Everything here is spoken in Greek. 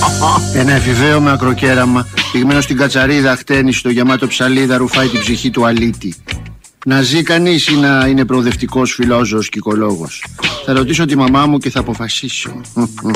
Ένα εφηβαίο με ακροκέραμα, πυγμένο στην κατσαρίδα, χτένει στο γεμάτο ψαλίδα, ρουφάει την ψυχή του αλήτη. Να ζει κανείς ή να είναι προοδευτικός, φιλόζωος και οικολόγος? Θα ρωτήσω τη μαμά μου και θα αποφασίσω.